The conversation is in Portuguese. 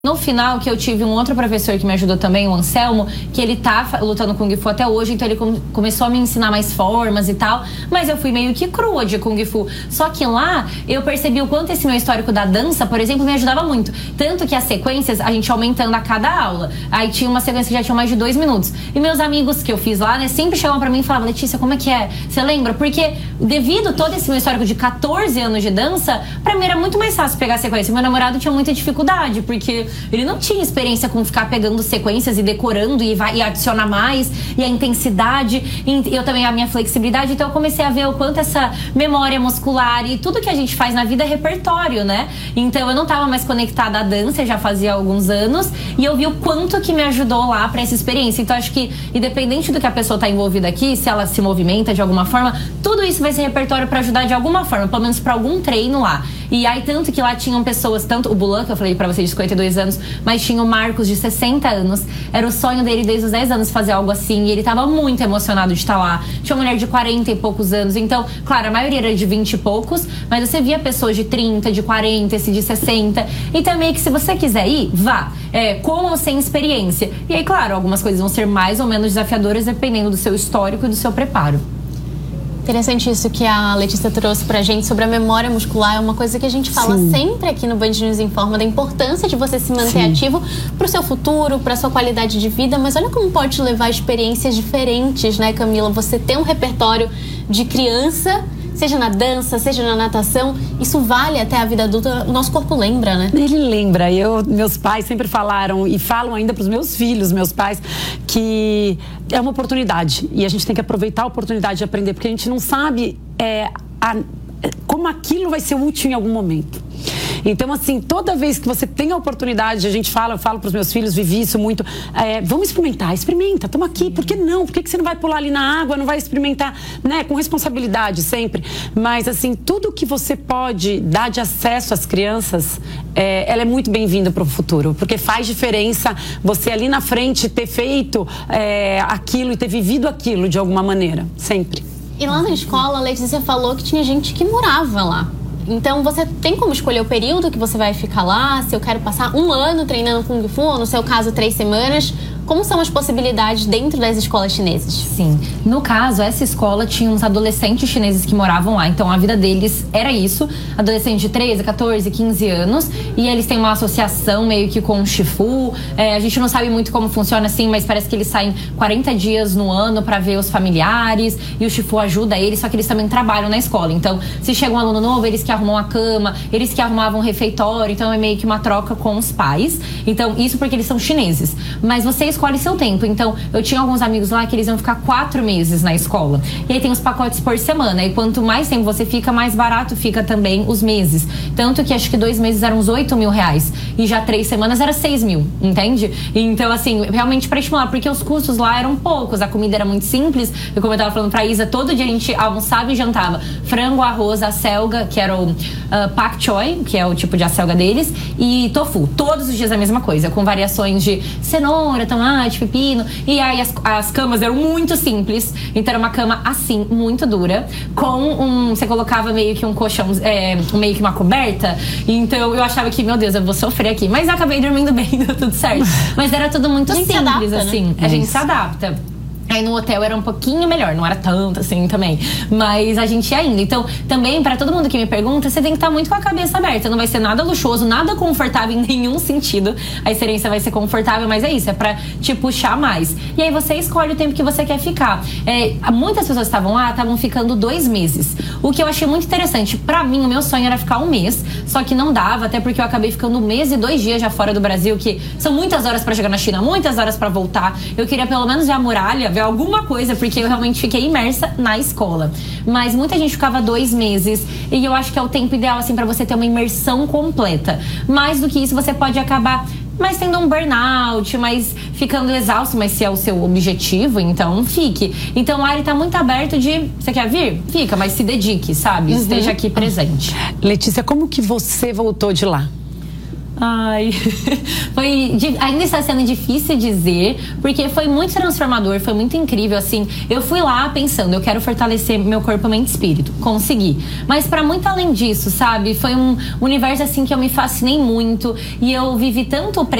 No final, que eu tive um outro professor que me ajudou também, o Anselmo, que ele tá lutando Kung Fu até hoje, então ele começou a me ensinar mais formas e tal, mas eu fui meio que crua de Kung Fu. Só que lá, eu percebi o quanto esse meu histórico da dança, por exemplo, me ajudava muito. Tanto que as sequências, a gente aumentando a cada aula. Aí tinha uma sequência que já tinha mais de 2 minutos. E meus amigos que eu fiz lá, né, sempre chegavam pra mim e falavam: Letícia, como é que é? Você lembra? Porque devido todo esse meu histórico de 14 anos de dança, pra mim era muito mais fácil pegar a sequência. Meu namorado tinha muita dificuldade, porque ele não tinha experiência com ficar pegando sequências e decorando e adicionar mais, e a intensidade, e eu também a minha flexibilidade. Então eu comecei a ver o quanto essa memória muscular e tudo que a gente faz na vida é repertório, né? Então eu não tava mais conectada à dança, já fazia alguns anos, e eu vi o quanto que me ajudou lá pra essa experiência. Então acho que, independente do que a pessoa tá envolvida aqui, se ela se movimenta de alguma forma, tudo isso vai ser repertório pra ajudar de alguma forma, pelo menos pra algum treino lá. E aí, tanto que lá tinham pessoas, tanto o Bulan, que eu falei pra vocês, de 52 anos, mas tinha o Marcos, de 60 anos. Era o sonho dele desde os 10 anos fazer algo assim, e ele tava muito emocionado de estar lá. Tinha uma mulher de 40 e poucos anos. Então, claro, a maioria era de 20 e poucos, mas você via pessoas de 30, de 40, esse de 60. E também que se você quiser ir, vá. Com ou sem experiência. E aí, claro, algumas coisas vão ser mais ou menos desafiadoras, dependendo do seu histórico e do seu preparo. Interessante isso que a Letícia trouxe pra gente sobre a memória muscular. É uma coisa que a gente fala sempre aqui no Band News Informa, da importância de você se manter ativo pro seu futuro, pra sua qualidade de vida. Mas olha como pode te levar a experiências diferentes, né, Camila? Você tem um repertório de criança, seja na dança, seja na natação, isso vale até a vida adulta. O nosso corpo lembra, né? Ele lembra. Meus pais sempre falaram, e falam ainda para os meus filhos, meus pais, que é uma oportunidade. E a gente tem que aproveitar a oportunidade de aprender, porque a gente não sabe como aquilo vai ser útil em algum momento. Então, assim, toda vez que você tem a oportunidade, eu falo para os meus filhos, vivi isso muito, vamos experimentar, experimenta, estamos aqui, por que não? Por que você não vai pular ali na água, não vai experimentar, né? Com responsabilidade sempre. Mas, assim, tudo que você pode dar de acesso às crianças, ela é muito bem-vinda para o futuro, porque faz diferença você ali na frente ter feito aquilo e ter vivido aquilo de alguma maneira, sempre. E lá na escola, a Letícia falou que tinha gente que morava lá. Então, você tem como escolher o período que você vai ficar lá? Se eu quero passar 1 ano treinando Kung Fu, ou no seu caso, 3 semanas... Como são as possibilidades dentro das escolas chinesas? Sim. No caso, essa escola tinha uns adolescentes chineses que moravam lá. Então, a vida deles era isso. Adolescentes de 13, 14, 15 anos. E eles têm uma associação meio que com o Shifu. A gente não sabe muito como funciona assim, mas parece que eles saem 40 dias no ano pra ver os familiares. E o Shifu ajuda eles, só que eles também trabalham na escola. Então, se chega um aluno novo, eles que arrumam a cama, eles que arrumavam o refeitório. Então, é meio que uma troca com os pais. Então, isso porque eles são chineses. Mas você escolhe seu tempo. Então, eu tinha alguns amigos lá que eles iam ficar 4 meses na escola. E aí tem os pacotes por semana. E quanto mais tempo você fica, mais barato fica também os meses. Tanto que acho que 2 meses eram uns 8 mil reais. E já 3 semanas era 6 mil, entende? Então, assim, realmente pra estimular, porque os custos lá eram poucos. A comida era muito simples. Como eu tava falando pra Isa, todo dia a gente almoçava e jantava frango, arroz, acelga, que era o pak choi, que é o tipo de acelga deles, e tofu. Todos os dias a mesma coisa, com variações de cenoura, tomate, pepino. E aí as camas eram muito simples. Então era uma cama assim, muito dura, com você colocava meio que um colchão, meio que uma coberta. Então eu achava que, meu Deus, eu vou sofrer aqui. Mas eu acabei dormindo bem, deu tudo certo. Mas era tudo muito simples, adapta, assim, né? A gente se adapta. Aí no hotel era um pouquinho melhor, não era tanto assim também, mas a gente ia indo. Então, também, pra todo mundo que me pergunta, você tem que estar muito com a cabeça aberta. Não vai ser nada luxuoso, nada confortável em nenhum sentido. A experiência vai ser confortável, mas é isso, é pra te puxar mais. E aí você escolhe o tempo que você quer ficar. Muitas pessoas que estavam lá, estavam ficando 2 meses. O que eu achei muito interessante, pra mim, o meu sonho era ficar 1 mês, só que não dava, até porque eu acabei ficando 1 mês e 2 dias já fora do Brasil, que são muitas horas pra chegar na China, muitas horas pra voltar. Eu queria pelo menos ver a muralha, ver alguma coisa, porque eu realmente fiquei imersa na escola. Mas muita gente ficava 2 meses, e eu acho que é o tempo ideal, assim, pra você ter uma imersão completa. Mais do que isso, você pode acabar mais tendo um burnout, mais ficando exausto, mas se é o seu objetivo, então fique. Então lá ele tá muito aberto de, você quer vir? Fica, mas se dedique, sabe? Esteja aqui presente. Letícia, como que você voltou de lá? Ai, ainda está sendo difícil dizer, porque foi muito transformador, foi muito incrível, assim. Eu fui lá pensando, eu quero fortalecer meu corpo, mente e espírito. Consegui. Mas para muito além disso, sabe? Foi um universo, assim, que eu me fascinei muito e eu vivi tanto